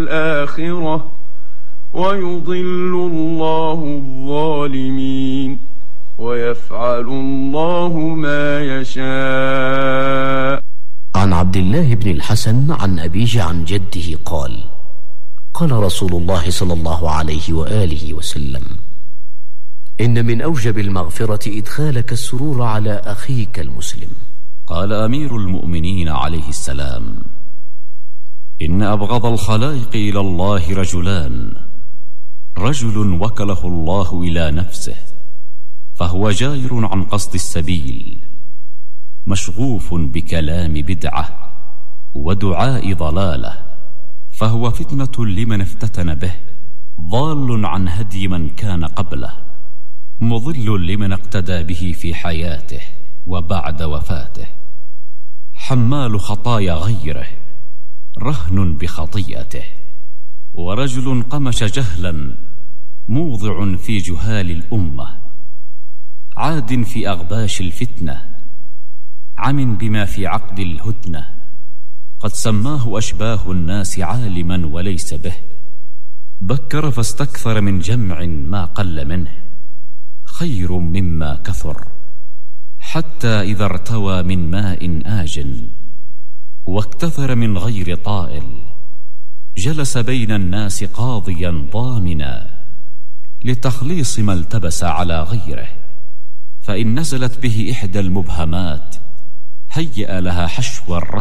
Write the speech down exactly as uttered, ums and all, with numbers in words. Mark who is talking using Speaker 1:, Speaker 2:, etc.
Speaker 1: الآخرة ويضل الله الظالمين ويفعل الله ما يشاء.
Speaker 2: عن عبد الله بن الحسن عن أبيه عن جده قال: قال رسول الله صلى الله عليه وآله وسلم: إن من أوجب المغفرة إدخالك السرور على أخيك المسلم.
Speaker 3: قال أمير المؤمنين عليه السلام: إن أبغض الخلائق إلى الله رجلان: رجل وكله الله إلى نفسه فهو جائر عن قصد السبيل، مشغوف بكلام بدعة ودعاء ضلالة، فهو فتنة لمن افتتن به، ضال عن هدي من كان قبله، مضل لمن اقتدى به في حياته وبعد وفاته، حمال خطايا غيره، رهن بخطيئته. ورجل قمش جهلا موضع في جهال الأمة، عاد في أغباش الفتنة، عم بما في عقد الهدنة، قد سماه أشباه الناس عالما وليس به، بكر فاستكثر من جمع ما قل منه، خير مما كثر، حتى إذا ارتوى من ماء آجن واكتثر من غير طائل، جلس بين الناس قاضيا ضامنا لتخليص ما التبس على غيره، فإن نزلت به إحدى المبهمات هيأ لها حشو الرهن